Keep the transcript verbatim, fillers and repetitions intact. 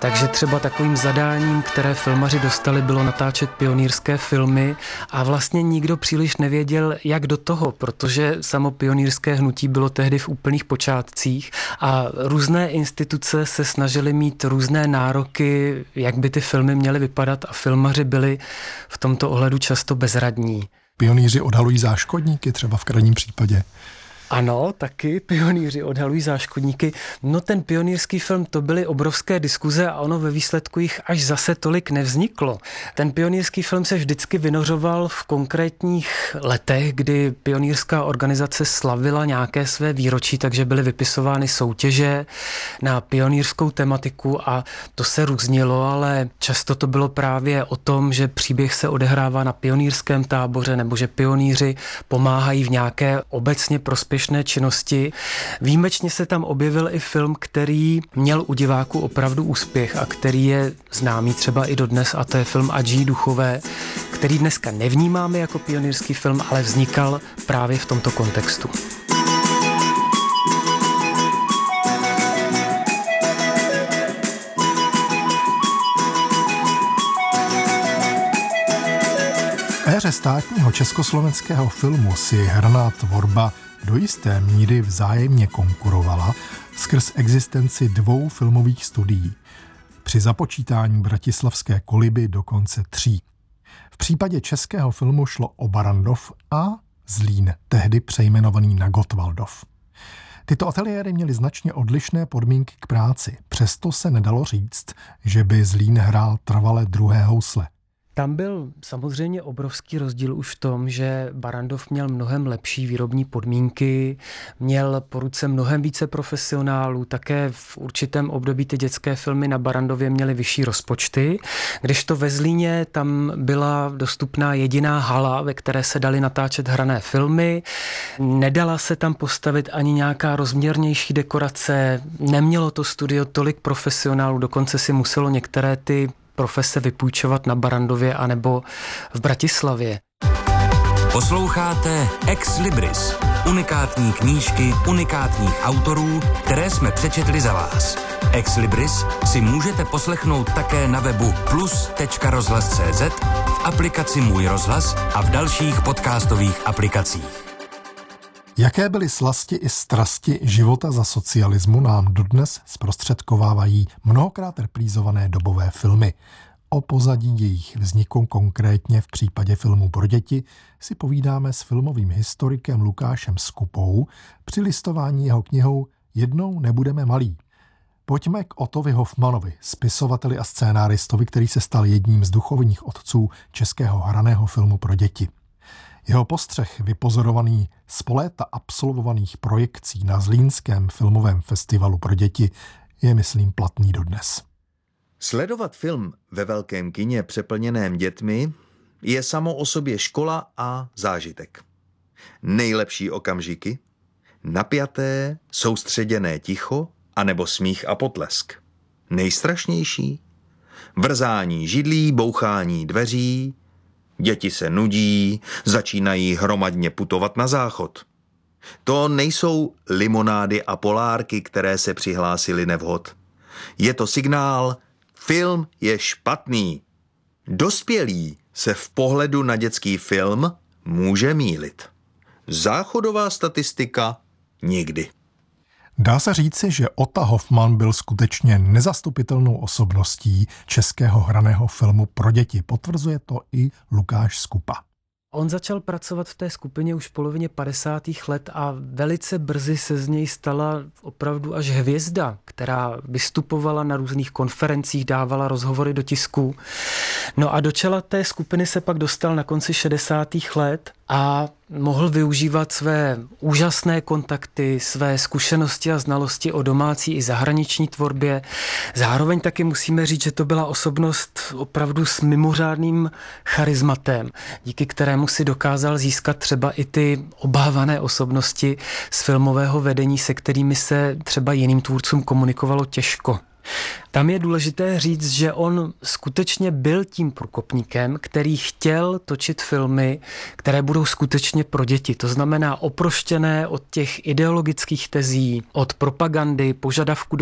Takže třeba takovým zadáním, které filmaři dostali, bylo natáčet pionýrské filmy a vlastně nikdo příliš nevěděl, jak do toho, protože samo pionýrské hnutí bylo tehdy v úplných počátcích a různé instituce se snažily mít různé nároky, jak by ty filmy měly vypadat a filmaři byli v tomto ohledu často bezradní. Pionýři odhalují záškodníky třeba v krajním případě. Ano, taky pionýři odhalují záškodníky. No ten pionýrský film, to byly obrovské diskuze a ono ve výsledku jich až zase tolik nevzniklo. Ten pionýrský film se vždycky vynořoval v konkrétních letech, kdy pionýrská organizace slavila nějaké své výročí, takže byly vypisovány soutěže na pionýrskou tematiku a to se různilo, ale často to bylo právě o tom, že příběh se odehrává na pionýrském táboře nebo že pionýři pomáhají v nějaké obecně prospěšné činnosti. Výjimečně se tam objevil i film, který měl u diváků opravdu úspěch a který je známý třeba i dodnes, a to je film Adží Duchové, který dneska nevnímáme jako pionýrský film, ale vznikal právě v tomto kontextu. V éře státního československého filmu si hraná tvorba do jisté míry vzájemně konkurovala skrz existenci dvou filmových studií. Při započítání bratislavské Koliby dokonce tří. V případě českého filmu šlo o Barrandov a Zlín, tehdy přejmenovaný na Gottwaldov. Tyto ateliéry měly značně odlišné podmínky k práci, přesto se nedalo říct, že by Zlín hrál trvale druhé housle. Tam byl samozřejmě obrovský rozdíl už v tom, že Barrandov měl mnohem lepší výrobní podmínky, měl po ruce mnohem více profesionálů, také v určitém období ty dětské filmy na Barrandově měly vyšší rozpočty, kdežto ve Zlíně tam byla dostupná jediná hala, ve které se daly natáčet hrané filmy, nedala se tam postavit ani nějaká rozměrnější dekorace, nemělo to studio tolik profesionálů, dokonce si muselo některé ty profese vypůjčovat na Barrandově anebo v Bratislavě. Posloucháte Ex Libris, unikátní knížky unikátních autorů, které jsme přečetli za vás. Ex Libris si můžete poslechnout také na webu plus tečka rozhlas tečka cé zet, v aplikaci Můj rozhlas a v dalších podcastových aplikacích. Jaké byly slasti i strasti života za socialismu, nám dodnes zprostředkovávají mnohokrát reprízované dobové filmy. O pozadí jejich vzniku, konkrétně v případě filmu pro děti, si povídáme s filmovým historikem Lukášem Skupou při listování jeho knihou Jednou nebudeme malí. Pojďme k Ottovi Hoffmannovi, spisovateli a scénáristovi, který se stal jedním z duchovních otců českého hraného filmu pro děti. Jeho postřeh, vypozorovaný z po léta absolvovaných projekcí na Zlínském filmovém festivalu pro děti, je, myslím, platný dodnes. Sledovat film ve velkém kině přeplněném dětmi je samo o sobě škola a zážitek. Nejlepší okamžiky, napjaté, soustředěné ticho, anebo smích a potlesk. Nejstrašnější, vrzání židlí, bouchání dveří, děti se nudí, začínají hromadně putovat na záchod. To nejsou limonády a polárky, které se přihlásily nevhod. Je to signál, film je špatný. Dospělý se v pohledu na dětský film může mýlit. Záchodová statistika nikdy. Dá se říci, že Otta Hoffmann byl skutečně nezastupitelnou osobností českého hraného filmu pro děti. Potvrzuje to i Lukáš Skupa. On začal pracovat v té skupině už v polovině padesátých let a velice brzy se z něj stala opravdu až hvězda, která vystupovala na různých konferencích, dávala rozhovory do tisku. No a do čela té skupiny se pak dostal na konci šedesátých let a mohl využívat své úžasné kontakty, své zkušenosti a znalosti o domácí i zahraniční tvorbě. Zároveň taky musíme říct, že to byla osobnost opravdu s mimořádným charizmatem, díky kterému si dokázal získat třeba i ty obávané osobnosti z filmového vedení, se kterými se třeba jiným tvůrcům komunikovalo těžko. Tam je důležité říct, že on skutečně byl tím průkopníkem, který chtěl točit filmy, které budou skutečně pro děti. To znamená oproštěné od těch ideologických tezí, od propagandy, požadavků